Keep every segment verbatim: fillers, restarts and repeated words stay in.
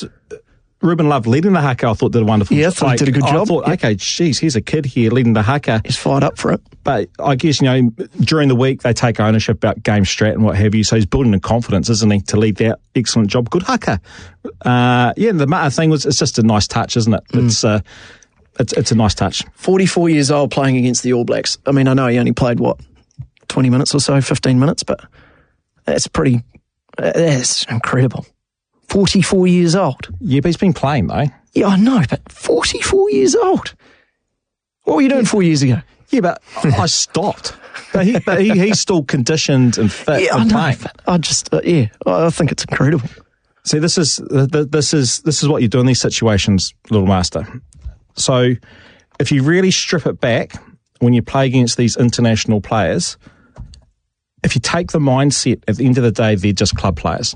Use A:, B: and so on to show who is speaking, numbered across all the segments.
A: sometimes Ruben Love leading the haka, I thought did a wonderful
B: yeah,
A: job.
B: I thought he did a good
A: I
B: job.
A: thought,
B: yeah.
A: okay, geez, here's a kid here leading the haka.
B: He's fired up for it.
A: But I guess, you know, during the week they take ownership about game strat and what have you, so he's building the confidence, isn't he, to lead that excellent job. Good haka. Uh, yeah, the Mata thing was, it's just a nice touch, isn't it? Mm. It's, uh, it's, it's a nice touch.
B: forty-four years old playing against the All Blacks. I mean, I know he only played, what, twenty minutes or so, fifteen minutes, but that's pretty, that's incredible. forty-four years old.
A: Yeah, but he's been playing, though.
B: Yeah, I know, but forty-four years old. What were you doing four years ago?
A: Yeah, but I stopped. But, he, but he, he's still conditioned and fit
B: yeah,
A: and
B: I know,
A: playing.
B: but I just, uh, yeah, I think it's incredible.
A: See, this is this is this is what you do in these situations, Little Master. So, if you really strip it back, when you play against these international players, if you take the mindset, at the end of the day, they're just club players.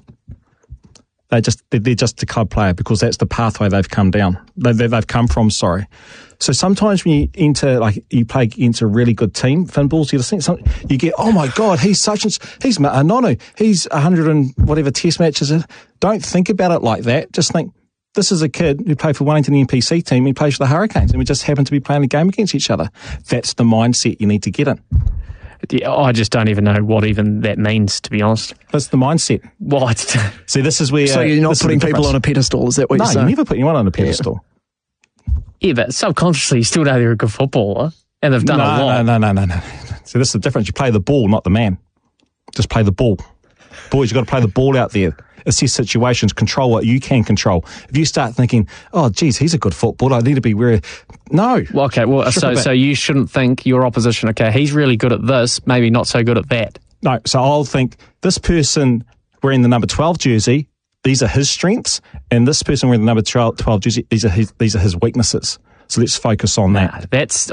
A: They just they're just a club player because that's the pathway they've come down. They, they've come from. Sorry. So sometimes when you enter, like you play against a really good team, Finn Balls, you think you get, oh my God, he's such and he's Nonu, he's a hundred and whatever test matches. Don't think about it like that. Just think, this is a kid who played for Wellington N P C team. He plays for the Hurricanes, and we just happen to be playing a game against each other. That's the mindset you need to get in.
C: Yeah, I just don't even know what even that means, to be honest.
A: That's the mindset.
C: What?
A: See, this is where...
B: So you're not putting people on a pedestal, is that what
A: no,
B: you're saying?
A: No, you never put anyone on a pedestal.
C: Yeah. yeah, but subconsciously you still know they're a good footballer, and they've done
A: no,
C: a lot.
A: No, no, no, no, no. See, this is the difference. You play the ball, not the man. Just play the ball. Boys, you've got to play the ball out there. Assess situations, control what you can control. If you start thinking, oh, geez, he's a good footballer, I need to be where... No.
C: Well, okay, well, so so you shouldn't think your opposition, okay, he's really good at this, maybe not so good at that.
A: No, so I'll think this person wearing the number twelve jersey, these are his strengths, and this person wearing the number twelve jersey, these are his, these are his weaknesses. So let's focus on that.
C: Nah, that's